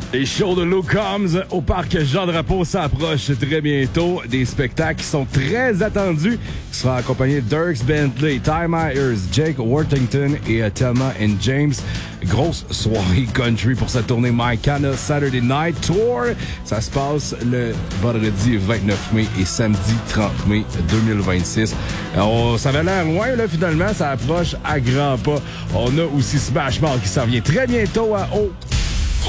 Les shows de Luke Combs au parc Jean-Drapeau s'approchent très bientôt. Des spectacles qui sont très attendus. Qui sera accompagné de Dierks Bentley, Ty Myers, Jake Worthington et Thelma and James. Grosse soirée country pour cette tournée Mycana Saturday Night Tour. Ça se passe le vendredi 29 mai et samedi 30 mai 2026. Ça avait l'air loin, là, finalement. Ça approche à grands pas. On a aussi Smash Mouth qui s'en vient très bientôt à Haut.